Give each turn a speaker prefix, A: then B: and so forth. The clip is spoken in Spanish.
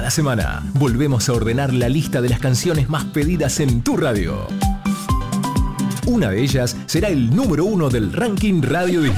A: Cada semana volvemos a ordenar la lista de las canciones más pedidas en tu radio. Una de ellas será el número 1 del ranking Radio Disney.